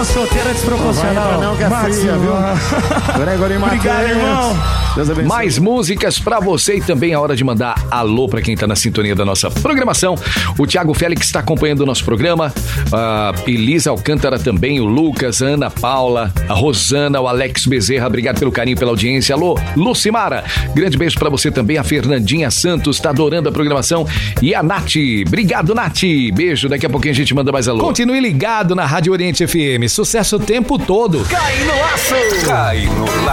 uma solteira desproporcional. Não, que é fria, viu? Gregory Matheus. Obrigado, irmão. Deus abençoe. Mais músicas pra você e também a hora de mandar alô pra quem tá na sintonia da nossa programação. O Thiago Félix está acompanhando o nosso programa, a Elisa Alcântara também, o Lucas, a Ana Paula, a Rosana, o Alex Bezerra, obrigado pelo carinho, pela audiência. Alô, Lucimara, grande beijo pra você também. A Fernandinha Santos tá adorando a programação e a Nath, obrigado Nath, beijo, daqui a pouquinho a gente manda mais alô. Continue ligado na Rádio Oriente FM, sucesso o tempo todo. Cai no laço! Cai no laço!